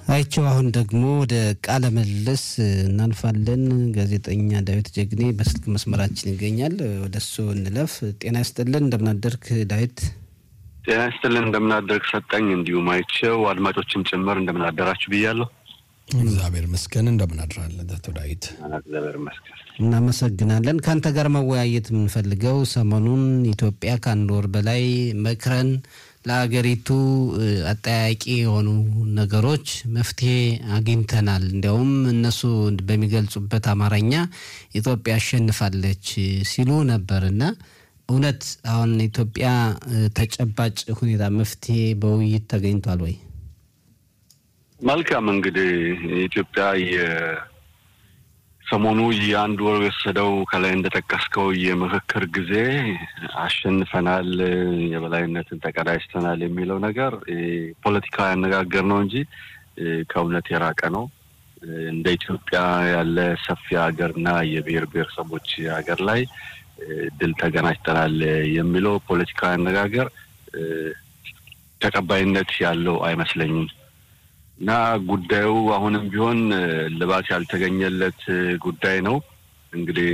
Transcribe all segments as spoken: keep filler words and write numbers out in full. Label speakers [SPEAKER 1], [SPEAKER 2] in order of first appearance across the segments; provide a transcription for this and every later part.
[SPEAKER 1] አይቸው አሁን ደግሞ ወደ ቃለ መልስ እናልፋለን። ጋዜጠኛ ዳዊት ጀግኔ በስልክ መስመራችን ይገኛል። ወደሱ እንለፍ። ጤና ይስጥልን፣ እንደምናደርክ ዳዊት?
[SPEAKER 2] ጤና ይስጥልን፣ እንደምናደርክ ሰጠኝ። እንዲሁም አይቸው አድማጮችም ጭምር እንደምናደራችሁ ብያለሁ።
[SPEAKER 3] እግዚአብሔር ይመስገን። እንደምናደራለን አቶ ዳዊት?
[SPEAKER 2] እግዚአብሔር ይመስገን።
[SPEAKER 1] እናመሰግናለን። ካንተ ጋር መወያየት የምንፈልገው ሰሞኑን ኢትዮጵያ ከአንድ ወር በላይ መክረን ለሀገሪቱ አጠያቂ የሆኑ ነገሮች መፍትሄ አግኝተናል፣ እንዲያውም እነሱ በሚገልጹበት አማርኛ ኢትዮጵያ አሸንፋለች ሲሉ ነበርና እውነት አሁን ኢትዮጵያ ተጨባጭ ሁኔታ መፍትሄ በውይይት ተገኝቷል ወይ?
[SPEAKER 2] መልካም። እንግዲህ ኢትዮጵያ ሰሞኑ የአንድ ወር ወሰደው ከላይ እንደተጠቀስከው የምክክር ጊዜ አሸንፈናል፣ የበላይነትን ተቀዳጅተናል የሚለው ነገር ፖለቲካዊ አነጋገር ነው እንጂ ከእውነት የራቀ ነው። እንደ ኢትዮጵያ ያለ ሰፊ ሀገርና የብሔር ብሔረሰቦች ሀገር ላይ ድል ተቀዳጅተናል የሚለው ፖለቲካዊ አነጋገር ተቀባይነት ያለው አይመስለኝም። እና ጉዳዩ አሁንም ቢሆን ልባት ያልተገኘለት ጉዳይ ነው። እንግዲህ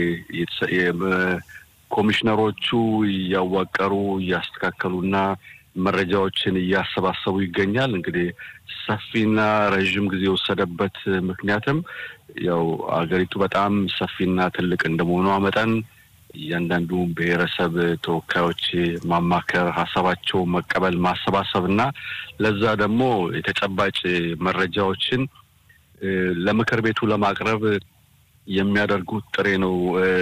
[SPEAKER 2] ኮሚሽነሮቹ ያዋቀሩ ያስተካከሉና መረጃዎችን ያሰባሰቡ ይገኛል። እንግዲህ ሰፊና ረጅም ጊዜ ወሰደበት ምክንያቱም ያው አገሪቱ በጣም ሰፊና ትልቅ እንደመሆኗ መጠን እያንዳንዱ ብሔረሰብ ተወካዮች ማማከር፣ ሀሳባቸው መቀበል፣ ማሰባሰብና ለዛ ደግሞ የተጨባጭ መረጃዎችን ለምክር ቤቱ ለማቅረብ የሚያደርጉት ጥሬ ነው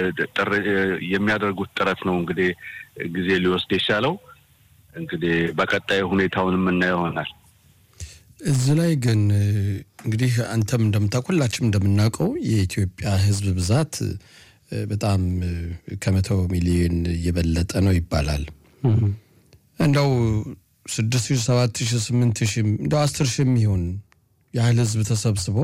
[SPEAKER 2] የሚያደርጉት ጥረት ነው እንግዲህ ጊዜ ሊወስድ የቻለው። እንግዲህ በቀጣይ ሁኔታውንም እናየው ይሆናል።
[SPEAKER 3] እዚህ ላይ ግን እንግዲህ አንተም እንደምታውቁላችሁም እንደምናውቀው የኢትዮጵያ ሕዝብ ብዛት በጣም ከመቶ ሚሊዮን የበለጠ ነው ይባላል። እንደው ስድስት ሺህ ሰባት ሺህ ስምንት ሺህ እንደው አስር ሺህ የሚሆን ያህል ህዝብ ተሰብስቦ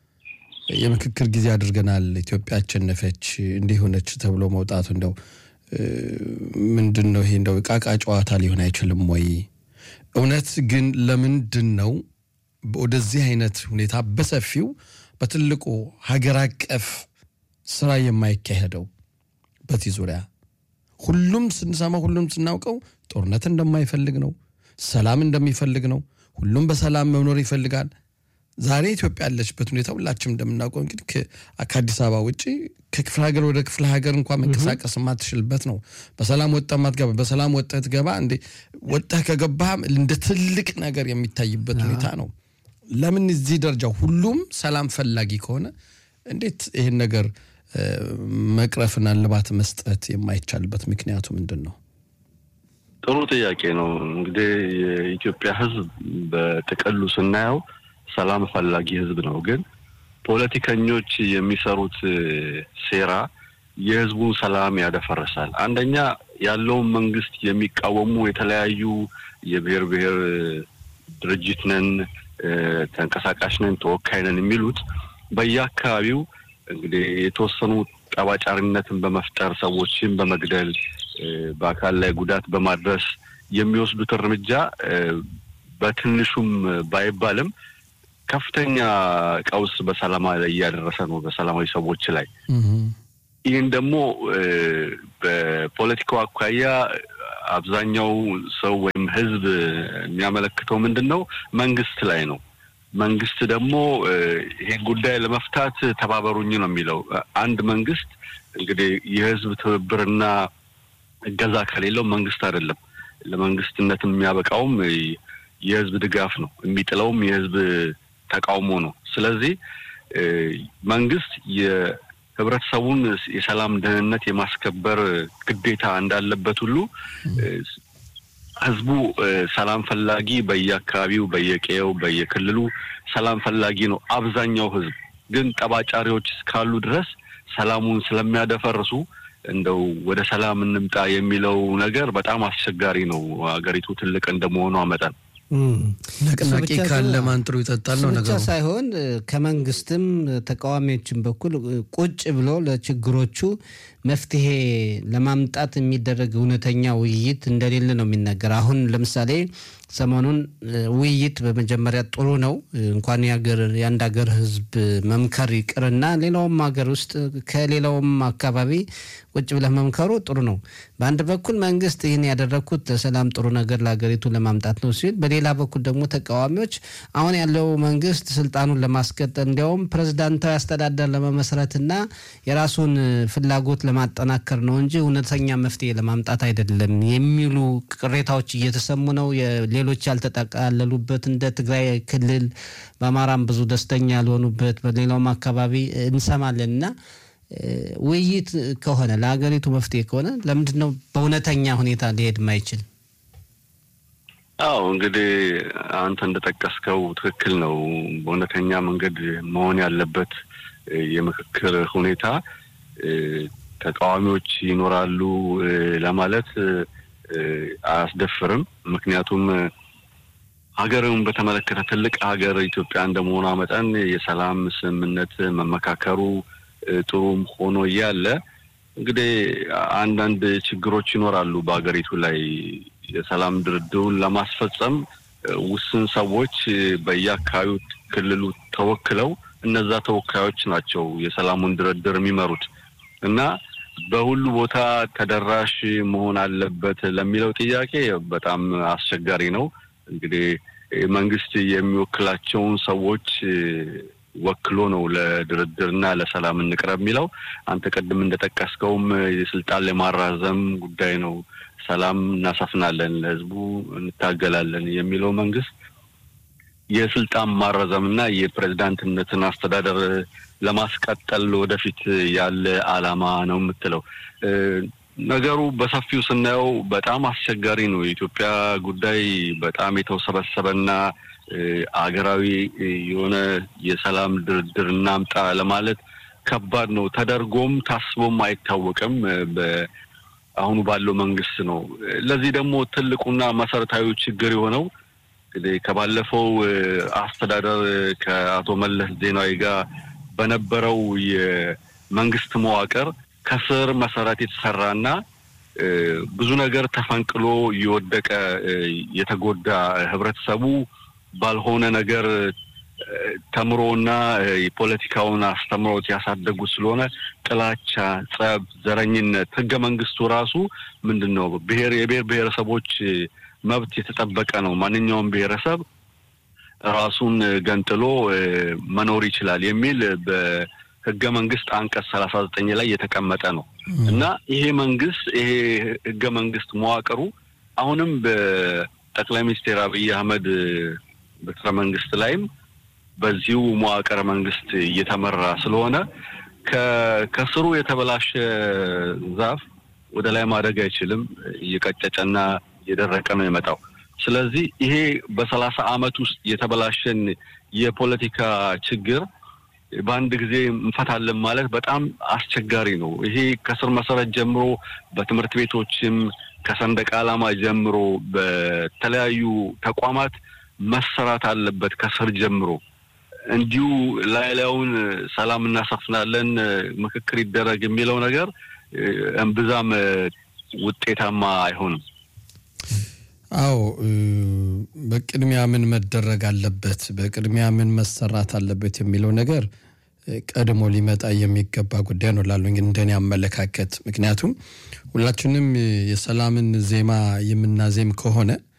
[SPEAKER 3] የምክክር ጊዜ አድርገናል፣ ኢትዮጵያ አሸነፈች እንዲሆነች ተብሎ መውጣቱ እንደው ምንድነው ይሄ? እንደው ቃቃ ጨዋታ ሊሆን አይችልም ወይ? እውነት ግን ለምንድነው ወደዚህ አይነት ሁኔታ በሰፊው በትልቁ ሀገር አቀፍ ስራ የማይካሄደው? በዚህ ዙሪያ ሁሉም ስንሰማ ሁሉም ስናውቀው ጦርነት እንደማይፈልግ ነው፣ ሰላም እንደሚፈልግ ነው። ሁሉም በሰላም መኖር ይፈልጋል። ዛሬ ኢትዮጵያ ያለችበት ሁኔታ ሁላችንም እንደምናውቀው እንግዲህ ከአዲስ አበባ ውጪ ከክፍለ ሀገር ወደ ክፍለ ሀገር እንኳን መንቀሳቀስ ማትችልበት ነው። በሰላም ወጣ ማትገባ በሰላም ወጣት ገባ እንደ ወጣ ከገባ እንደ ትልቅ ነገር የሚታይበት ሁኔታ ነው። ለምን እዚህ ደረጃ ሁሉም ሰላም ፈላጊ ከሆነ እንዴት ይሄን ነገር መቅረፍና ልባት መስጠት የማይቻልበት ምክንያቱ ምንድነው?
[SPEAKER 2] ጥሩ ጥያቄ ነው። እንግዲህ የኢትዮጵያ ሕዝብ በተቀሉ ስናየው ሰላም ፈላጊ ሕዝብ ነው። ግን ፖለቲከኞች የሚሰሩት ሴራ የሕዝቡን ሰላም ያደፈርሳል። አንደኛ ያለው መንግስት የሚቃወሙ የተለያዩ የብሔር ብሔር ድርጅት ነን፣ ተንቀሳቃሽ ነን፣ ተወካይ ነን የሚሉት በየአካባቢው እንግዲህ የተወሰኑ ጠባጫሪነትን በመፍጠር ሰዎችን በመግደል በአካል ላይ ጉዳት በማድረስ የሚወስዱት እርምጃ በትንሹም ባይባልም ከፍተኛ ቀውስ በሰላማዊ ላይ ያደረሰ ነው፣ በሰላማዊ ሰዎች ላይ። ይህን ደግሞ በፖለቲካው አኳያ አብዛኛው ሰው ወይም ህዝብ የሚያመለክተው ምንድነው? መንግስት ላይ ነው። መንግስት ደግሞ ይሄ ጉዳይ ለመፍታት ተባበሩኝ ነው የሚለው። አንድ መንግስት እንግዲህ የህዝብ ትብብርና እገዛ ከሌለው መንግስት አይደለም። ለመንግስትነት የሚያበቃውም የህዝብ ድጋፍ ነው፣ የሚጥለውም የህዝብ ተቃውሞ ነው። ስለዚህ መንግስት የህብረተሰቡን የሰላም ደህንነት የማስከበር ግዴታ እንዳለበት ሁሉ ህዝቡ ሰላም ፈላጊ በየአካባቢው በየቀየው በየክልሉ ሰላም ፈላጊ ነው አብዛኛው ህዝብ። ግን ጠባጫሪዎች እስካሉ ድረስ ሰላሙን ስለሚያደፈርሱ እንደው ወደ ሰላም እንምጣ የሚለው ነገር በጣም አስቸጋሪ ነው። አገሪቱ ትልቅ እንደመሆኗ መጠን
[SPEAKER 3] ነቅናቄ ካለ ማንጥሩ ይጣጣል ነው ነገሩ።
[SPEAKER 1] ብቻ ሳይሆን ከመንግስትም ተቃዋሚዎችም በኩል ቁጭ ብሎ ለችግሮቹ መፍትሄ ለማምጣት የሚደረግ እውነተኛ ውይይት እንደሌለ ነው የሚነገር። አሁን ለምሳሌ ሰሞኑን ውይይት በመጀመሪያ ጥሩ ነው እንኳን ያገር ያንድ ሀገር ህዝብ መምከር ይቅርና ሌላውም ሀገር ውስጥ ከሌላውም አካባቢ ቁጭ ብለ መምከሩ ጥሩ ነው በአንድ በኩል መንግስት ይሄን ያደረኩት ለሰላም ጥሩ ነገር ለሀገሪቱ ለማምጣት ነው ሲል በሌላ በኩል ደግሞ ተቃዋሚዎች አሁን ያለው መንግስት ስልጣኑን ለማስቀጠል እንዲያውም ፕሬዝዳንታዊ አስተዳደር ለመመስረትና የራሱን ፍላጎት ለማጠናከር ነው እንጂ እውነተኛ መፍትሄ ለማምጣት አይደለም የሚሉ ቅሬታዎች እየተሰሙ ነው ሌሎች ያልተጠቃለሉበት እንደ ትግራይ ክልል በአማራም ብዙ ደስተኛ ያልሆኑበት በሌላውም አካባቢ እንሰማለንና ውይይት ከሆነ ለሀገሪቱ መፍትሄ ከሆነ ለምንድነው በእውነተኛ ሁኔታ ሊሄድ ማይችል?
[SPEAKER 2] አዎ እንግዲህ አንተ እንደተጠቀስከው ትክክል ነው በእውነተኛ መንገድ መሆን ያለበት የምክክር ሁኔታ ተቃዋሚዎች ይኖራሉ ለማለት አያስደፍርም ምክንያቱም ሀገሩን በተመለከተ ትልቅ ሀገር ኢትዮጵያ እንደመሆኗ መጠን የሰላም ስምምነት መመካከሩ ጥሩም ሆኖ ያለ እንግዲህ አንዳንድ ችግሮች ይኖራሉ በአገሪቱ ላይ የሰላም ድርድሩን ለማስፈጸም ውስን ሰዎች በየአካባቢው ክልሉ ተወክለው እነዛ ተወካዮች ናቸው የሰላሙን ድርድር የሚመሩት እና በሁሉ ቦታ ተደራሽ መሆን አለበት ለሚለው ጥያቄ በጣም አስቸጋሪ ነው እንግዲህ መንግስት የሚወክላቸውን ሰዎች ወክሎ ነው ለድርድርና ለሰላም እንቅረብ የሚለው አንተ ቀደም እንደተጠቀስከውም የስልጣን ለማራዘም ጉዳይ ነው ሰላም እናሰፍናለን ለህዝቡ እንታገላለን የሚለው መንግስት የስልጣን ማራዘምና የፕሬዝዳንትነትን አስተዳደር ለማስቀጠል ወደፊት ያለ አላማ ነው የምትለው ነገሩ በሰፊው ስናየው በጣም አስቸጋሪ ነው የኢትዮጵያ ጉዳይ በጣም የተወሰበሰበና አገራዊ የሆነ የሰላም ድርድር እናምጣ ለማለት ከባድ ነው ተደርጎም ታስቦም አይታወቅም በአሁኑ ባለው መንግስት ነው ለዚህ ደግሞ ትልቁና መሰረታዊ ችግር የሆነው እንግዲህ ከባለፈው አስተዳደር ከአቶ መለስ ዜናዊ ጋር በነበረው የመንግስት መዋቅር ከስር መሰረት የተሰራና ብዙ ነገር ተፈንቅሎ ይወደቀ የተጎዳ ህብረተሰቡ ባልሆነ ነገር ተምሮና የፖለቲካውን አስተምሮት ያሳደጉ ስለሆነ ጥላቻ ጸብ ዘረኝነት ህገ መንግስቱ ራሱ ምንድነው ብሔር የብሔር ብሔረሰቦች መብት የተጠበቀ ነው ማንኛውም ብሔረሰብ ራሱን ገንጥሎ መኖር ይችላል የሚል በህገ መንግስት አንቀጽ ሰላሳ ዘጠኝ ላይ የተቀመጠ ነው እና ይሄ መንግስት ይሄ ህገ መንግስት መዋቅሩ አሁንም በጠቅላይ ሚኒስትር አብይ አህመድ በትረ መንግስት ላይም በዚሁ መዋቅር መንግስት እየተመራ ስለሆነ ከከስሩ የተበላሸ ዛፍ ወደ ላይ ማደግ አይችልም እየቀጨጨና እየደረቀ ነው የመጣው ስለዚህ ይሄ በሰላሳ አመት ውስጥ የተበላሸን የፖለቲካ ችግር በአንድ ጊዜ እንፈታለን ማለት በጣም አስቸጋሪ ነው ይሄ ከስር መሰረት ጀምሮ በትምህርት ቤቶችም ከሰንደቅ ዓላማ ጀምሮ በተለያዩ ተቋማት መሰራት አለበት ከስር ጀምሮ እንዲሁ ላይላውን ሰላም እናሰፍናለን ምክክር ይደረግ የሚለው ነገር እንብዛም ውጤታማ አይሆንም
[SPEAKER 3] አው በቅድሚያ ምን መደረግ አለበት በቅድሚያ ምን መሰራት አለበት የሚለው ነገር ቀድሞ ሊመጣ የሚገባ ጉዳይ ነው ላሉኝ እንደኔ አመለካከት ምክንያቱም ሁላችንም የሰላምን ዜማ የምናዜም ከሆነ